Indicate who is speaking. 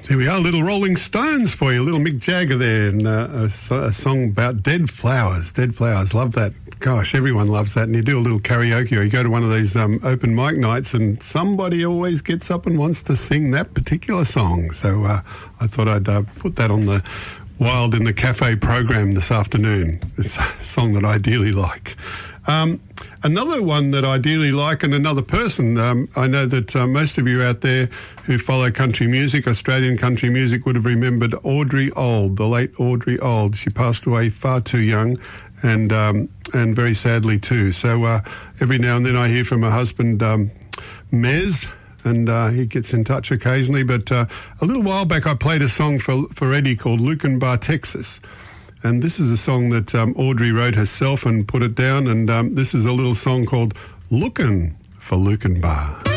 Speaker 1: Here we are, little Rolling Stones for you, little Mick Jagger there, and a song about dead flowers. Dead flowers, love that. Gosh, everyone loves that. And you do a little karaoke, or you go to one of these open mic nights, and somebody always gets up and wants to sing that particular song. So I thought I'd put that on the Wild in the Cafe program this afternoon. It's a song that I ideally like. Another one that I dearly like, and another person, I know that most of you out there who follow country music, Australian country music, would have remembered Audrey Old, the late Audrey Old. She passed away far too young, and very sadly too. So every now and then I hear from her husband, Mez, and he gets in touch occasionally. But a little while back I played a song for Eddie called Lukenbah, Texas. And this is a song that Audrey wrote herself and put it down. And this is a little song called Lookin' for Lukenbah.